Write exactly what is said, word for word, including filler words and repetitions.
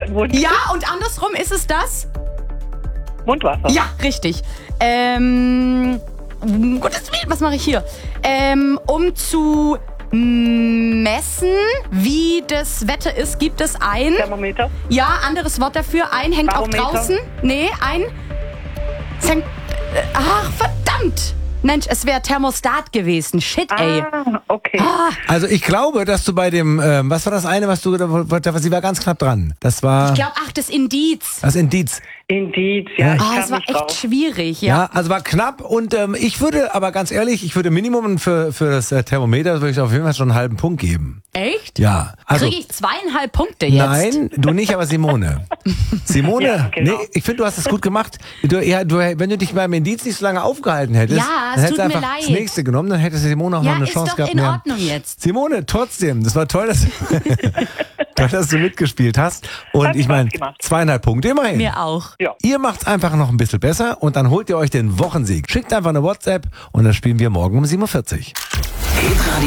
Mund. Ja, und andersrum ist es das? Mundwasser. Ja, richtig. Ähm, um Gottes Willen, was mache ich hier? Ähm, um zu messen, wie das Wetter ist, gibt es ein... Thermometer. Ja, anderes Wort dafür. Ein hängt auch Barometer. draußen. Nee, ein... Es hängt, ach, verdammt! Mensch, es wäre Thermostat gewesen. Shit, ey. Ah, okay. Ah, Also ich glaube, dass du bei dem, ähm, was war das eine, was du, sie war ganz knapp dran. Das war ich glaube, ach, das Indiz. das Indiz. Indiz, ja, Ja. ich Ah, kam es war nicht echt drauf. schwierig, Ja, ja. also war knapp und ähm, ich würde, aber ganz ehrlich, ich würde Minimum für, für das äh, Thermometer würde ich auf jeden Fall schon einen halben Punkt geben. Echt? Ja. Also, Kriege ich zweieinhalb Punkte jetzt? nein, du nicht, aber Simone. Simone, Ja, genau. nee, ich finde, du hast es gut gemacht. Du, ja, du, wenn du dich beim Indiz nicht so lange aufgehalten hättest, Ja, es dann hättest tut du mir einfach leid. das nächste genommen, dann hätte Simone auch Ja, noch eine ist Chance doch gehabt. in mehr. Ordnung jetzt. Simone, trotzdem, das war toll, dass, toll, dass du mitgespielt hast. Und Hat ich Spaß meine, gemacht. zweieinhalb Punkte immerhin. Mir auch. Ja. Ihr macht's einfach noch ein bisschen besser und dann holt ihr euch den Wochensieg. Schickt einfach eine WhatsApp und dann spielen wir morgen um sieben Uhr vierzig. Hitradio